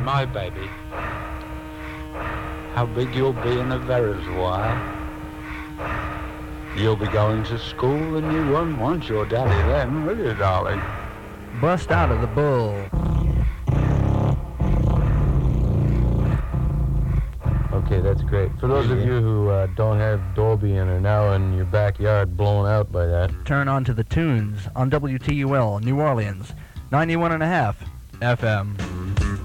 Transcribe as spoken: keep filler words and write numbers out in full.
my baby. How big you'll be in a very while. You'll be going to school and you won't want your daddy then, will you, darling? Bust out of the bull. Okay, that's great. For those of you who uh, don't have Dolby and are now in your backyard blown out by that, turn on to the tunes on W T U L New Orleans, ninety-one and a half F M.